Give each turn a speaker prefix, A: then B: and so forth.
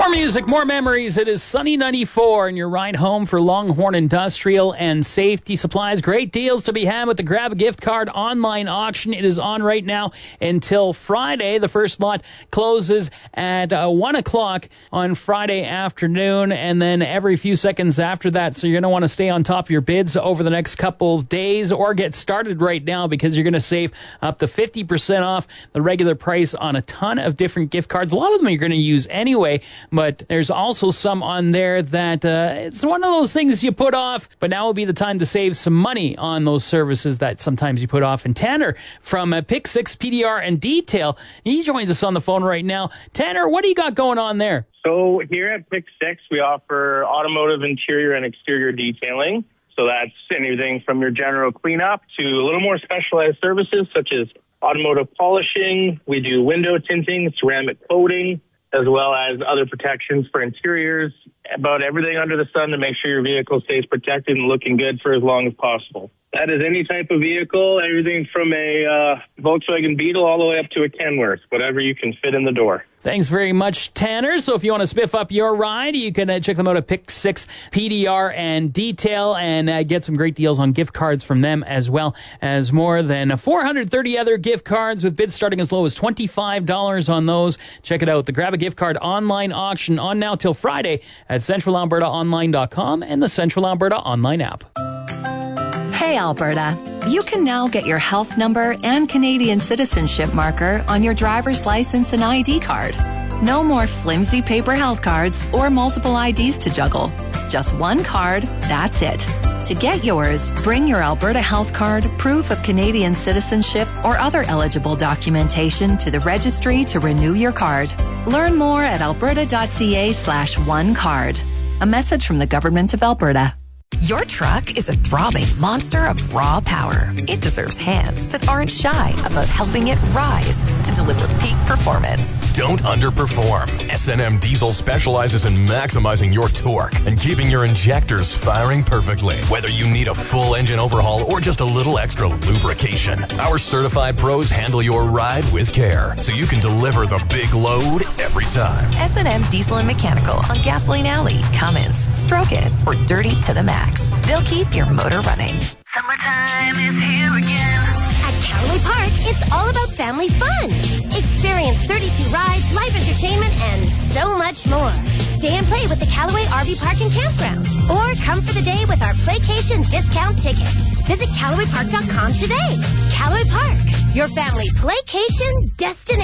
A: More music, more memories. It is Sunny 94 and your ride home for Longhorn Industrial and Safety Supplies. Great deals to be had with the Grab a Gift Card online auction. It is on right now until Friday. The first lot closes at 1 o'clock on Friday afternoon, and then every few seconds after that. So you're going to want to stay on top of your bids over the next couple of days or get started right now because you're going to save up to 50% off the regular price on a ton of different gift cards. A lot of them you're going to use anyway, but there's also some on there that it's one of those things you put off, but now will be the time to save some money on those services that sometimes you put off. And Tanner from Pick 6 PDR and Detail, he joins us on the phone right now. Tanner, what do you got going on there?
B: So here at Pick 6, we offer automotive interior and exterior detailing. So that's anything from your general cleanup to a little more specialized services such as automotive polishing. We do window tinting, ceramic coating, as well as other protections for interiors, about everything under the sun to make sure your vehicle stays protected and looking good for as long as possible. That is any type of vehicle, everything from a Volkswagen Beetle all the way up to a Kenworth, whatever you can fit in the door.
A: Thanks very much, Tanner. So if you want to spiff up your ride, you can check them out at Pick 6 PDR and Detail and get some great deals on gift cards from them, as well as more than 430 other gift cards with bids starting as low as $25 on those. Check it out. The Grab a Gift Card online auction on now till Friday at CentralAlbertaOnline.com and the Central Alberta Online app.
C: Hey, Alberta. You can now get your health number and Canadian citizenship marker on your driver's license and ID card. No more flimsy paper health cards or multiple IDs to juggle. Just one card, that's it. To get yours, bring your Alberta Health Card, proof of Canadian citizenship, or other eligible documentation to the registry to renew your card. Learn more at alberta.ca/onecard. A message from the Government of Alberta.
D: Your truck is a throbbing monster of raw power. It deserves hands that aren't shy about helping it rise to deliver peak performance.
E: Don't underperform. S&M Diesel specializes in maximizing your torque and keeping your injectors firing perfectly. Whether you need a full engine overhaul or just a little extra lubrication, our certified pros handle your ride with care so you can deliver the big load every time.
D: S&M Diesel and Mechanical on Gasoline Alley, Cummins, Stroken, or Dirty to the Max. They'll keep your motor running.
F: Summertime is here again. At Callaway Park, it's all about family fun. Experience 32 rides, live entertainment, and so much more. Stay and play with the Callaway RV Park and Campground. Or come for the day with our Playcation discount tickets. Visit CallawayPark.com today. Callaway Park, your family playcation destination.